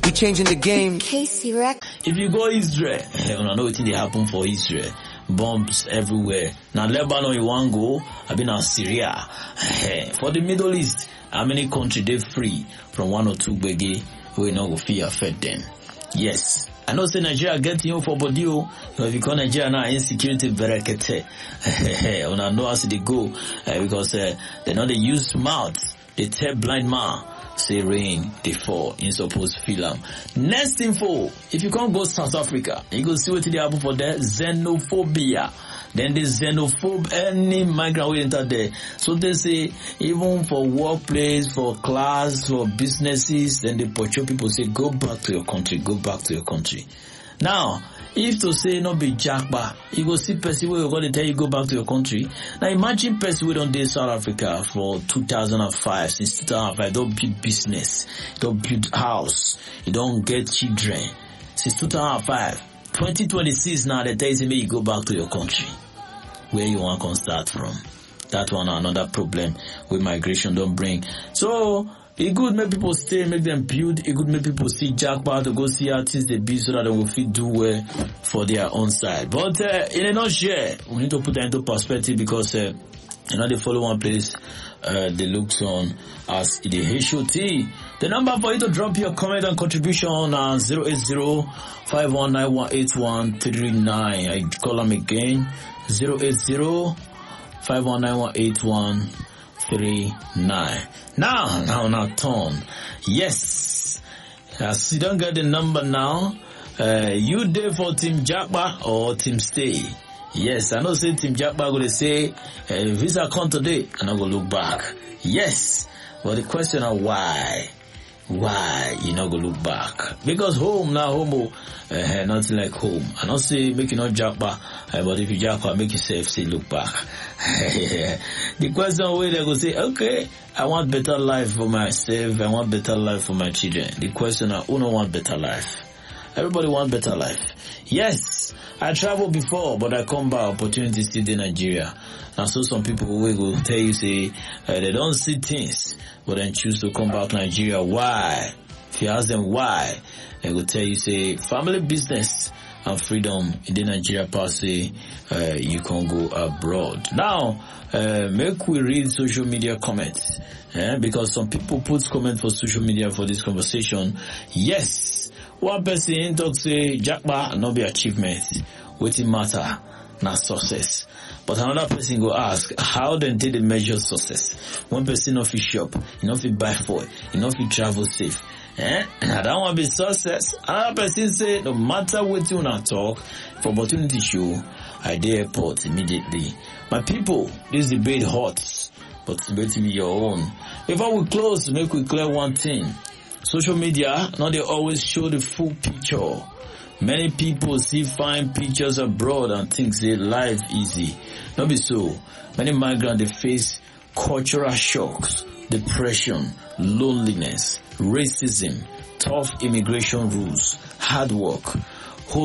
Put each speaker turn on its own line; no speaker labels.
We changing the game.
Casey Rex.
If you go Israel, I know what they happen for Israel. Bombs everywhere. Now Lebanon you want go, I been now Syria. For the Middle East, how many countries they free from one or two bege we not go fear affect them. Yes. I know say Nigeria getting you for body, if you call Nigeria now insecurity berekete. I know as they go because they know they use mouth, they tell blind man. Say rain, they fall, in suppose film. Next info, if you can't go South Africa, you go see what they happen for there, xenophobia. Then the xenophobe, any migrant will enter there. So they say, even for workplace, for class, for businesses, then they portray people say, go back to your country, go back to your country. Now, if to say not be jackba, you go see person where you're going to tell you go back to your country. Now imagine person we don't do South Africa for 2005, since 2005, don't build business, don't build house, you don't get children. Since 2005, 2026 now they tell you go back to your country. Where you want to start from. That one another problem with migration don't bring. So, it good make people stay, make them build. It good make people see jackpot to go see artists they build so that they will fit do well for their own side. But in a nutshell, we need to put that into perspective because they follow one place they look on as the HOT. The number for you to drop your comment and contribution on 080-519-18139. I call them again 080-519-18139. Now, Tom. Yes. As you don't get the number now, you there for Team Jackba or Team Stay? Yes, I know say Team Jackba going to say, visa come today, and I go look back. Yes. But the question is why? Why you not go look back? Because home now, home, nothing like home. I not say make you not jackpot, but if you jackpot, make yourself say look back. The question where they go say, okay, I want better life for myself, I want better life for my children. The question is, who don't want better life? Everybody want better life. Yes, I traveled before, but I come back, opportunity still in Nigeria. And so some people will go tell you, say, they don't see things, but then choose to come back to Nigeria. Why? If you ask them why, they will tell you, say, family business and freedom in the Nigeria part, say, you can go abroad. Now, make we read social media comments, because some people put comments for social media for this conversation. Yes, one person talk say, Jackba not be achievement, what it matter, not success. But another person go ask, how then did they measure success? One person not fit shop, you not fit buy food, you not fit travel safe. I don't want to be success. Another person say, no matter what you not talk, for opportunity show, I dey airport immediately. My people, this debate hot, but debate be your own. Before we close, make we clear one thing. Social media, now they always show the full picture. Many people see fine pictures abroad and think they life easy. Not be so. Many migrants they face cultural shocks, depression, loneliness, racism, tough immigration rules, hard work.